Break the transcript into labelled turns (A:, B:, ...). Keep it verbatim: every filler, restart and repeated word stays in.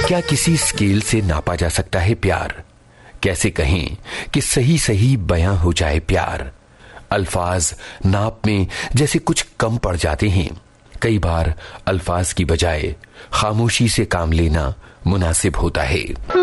A: क्या किसी स्केल से नापा जा सकता है प्यार? कैसे कहें कि सही सही बयां हो जाए प्यार? अल्फाज नाप में जैसे कुछ कम पड़ जाते हैं। कई बार अल्फाज की बजाय खामोशी से काम लेना मुनासिब होता है।